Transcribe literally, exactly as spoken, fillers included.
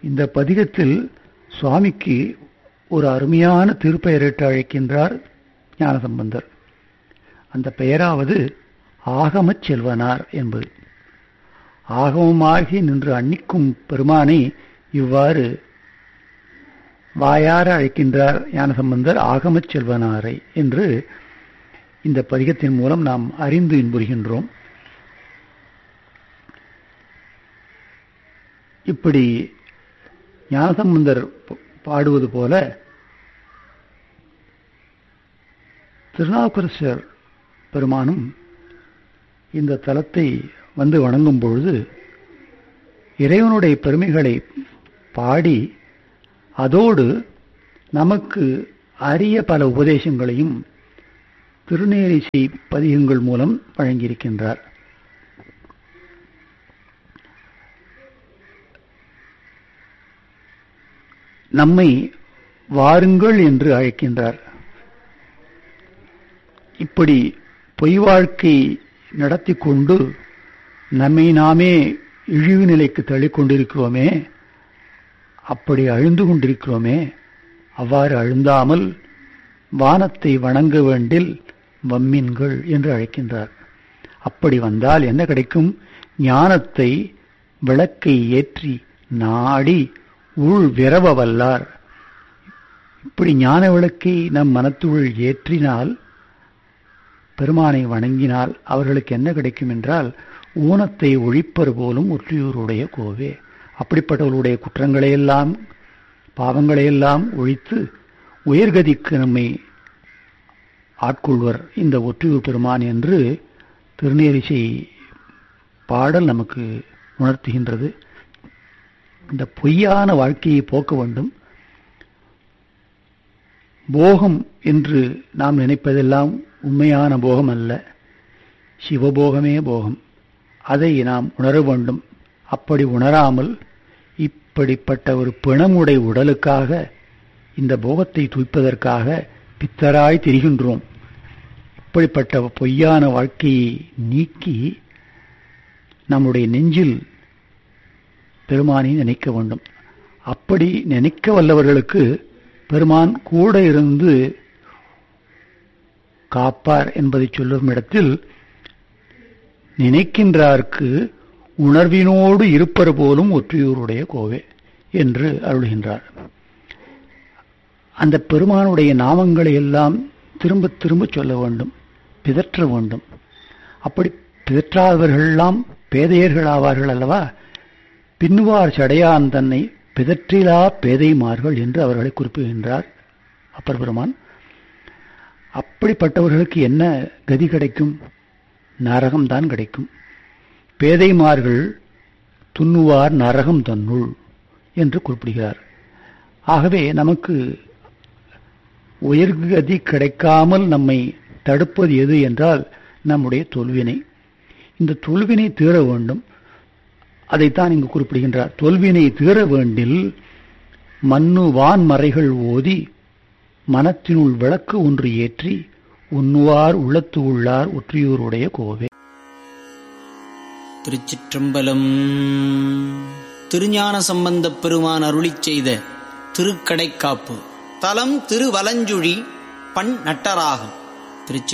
இந்த பதிகத்தில் சுவாமிக்கு ஒரு அருமையான திருப்பெயரிட்டு அழைக்கின்றார் ஞானசம்பந்தர். அந்த பெயராவது ஆகமச் செல்வனார் என்பது. ஆகமமாகி நின்று அன்னிக்கும் பெருமானை இவ்வாறு வாயார அழைக்கின்றார் ஞானசம்பந்தர் ஆகமச் செல்வனாரை என்று இந்த பதிகத்தின் மூலம் நாம் அறிந்து இன்புறுகின்றோம். இப்படி ஞானசம்பந்தர் பாடுவது போல திருநாவுக்கரசர் பெருமானும் இந்த தலத்தை வந்து வணங்கும் பொழுது இறைவனுடைய பெருமைகளை பாடி அதோடு நமக்கு அரிய பல உபதேசங்களையும் திருநேரிசை பதிகங்கள் மூலம் வழங்கியிருக்கின்றார். நம்மை வாருங்கள் என்று அழைக்கின்றார். இப்படி பொய் வாழ்க்கை நடத்தி கொண்டு நம்மை நாமே இழிவு நிலைக்கு தள்ளிக்கொண்டிருக்கிறோமே, அப்படி அழுந்து கொண்டிருக்கிறோமே, அவ்வாறு அழுந்தாமல் வானத்தை வணங்க வேண்டில் வம்மின்கள் என்று அழைக்கின்றார். அப்படி வந்தால் என்ன கிடைக்கும்? ஞானத்தை விளக்கை ஏற்றி நாடி உள் விரவ வல்லார். இப்படி ஞான விளக்கை நம் மனத்துள் ஏற்றினால், பெருமானை வணங்கினால் அவர்களுக்கு என்ன கிடைக்கும் என்றால், ஊனத்தை ஒழிப்பர் போலும் ஒற்றியூருடைய கோவே. அப்படிப்பட்டவர்களுடைய குற்றங்களையெல்லாம் பாவங்களையெல்லாம் ஒழித்து உயர்கதிக்கு நம்மை ஆட்கொள்வர் இந்த ஒற்றியூர் பெருமான் என்று திருநேரிசை பாடல் நமக்கு உணர்த்துகின்றது. இந்த பொய்யான வாழ்க்கையை போக்க வேண்டும். போகம் என்று நாம் நினைப்பதெல்லாம் உண்மையான போகம் அல்ல, சிவபோகமே போகம். அதை நாம் உணர வேண்டும். அப்படி உணராமல் இப்படிப்பட்ட ஒரு பிணமுடை உடலுக்காக, இந்த போகத்தை துய்ப்பதற்காக பித்தராய் திரிகின்றோம். இப்படிப்பட்ட பொய்யான வாழ்க்கையை நீக்கி நம்முடைய நெஞ்சில் பெருமானை நினைக்க வேண்டும். அப்படி நினைக்க வல்லவர்களுக்கு பெருமான் கூட இருந்து காப்பார் என்பதை சொல்லும் இடத்தில், நினைக்கின்றார்க்கு உணர்வினோடு இருப்பர் போலும் ஒற்றியூருடைய கோவே என்று அருள்கின்றார். அந்த பெருமானுடைய நாமங்களை எல்லாம் திரும்ப திரும்ப சொல்ல வேண்டும், பிதற்ற வேண்டும். அப்படி பிதற்றாதவர்களெல்லாம் பேதையர்கள் ஆவார்கள் அல்லவா? பின்னுவார் சடையான் தன்னை பிதற்றிலா பேதைமார்கள் என்று அவர்களை குறிப்பிடுகின்றார் அப்பர் பெருமான். அப்படிப்பட்டவர்களுக்கு என்ன கதி கிடைக்கும்? நரகம்தான் கிடைக்கும். பேதைமார்கள் துண்ணுவார் நரகம் தன்னுள் என்று குறிப்பிடுகிறார். ஆகவே நமக்கு உயர்கதி கிடைக்காமல் நம்மை தடுப்பது எது என்றால் நம்முடைய தொல்வினை. இந்த தொல்வினை தீர வேண்டும். அதைத்தான் இங்கு குறிப்பிடுகின்றார். தொல்வினை தீர வேண்டில் மண்ணு வான் மறைகள் ஓதி மனத்தினுள் விளக்கு ஒன்று ஏற்றி உண்ணுவார் உள்ளத்து உள்ளார் ஒற்றியூருடைய கோவே. திருச்சிற்றம்பலம். திருஞான சம்பந்தப் பெருமான் அருளிச் செய்த திருக்கடைக்காப்பு. தலம் திருவலஞ்சுழி. பண் நட்டராகம். திருச்சி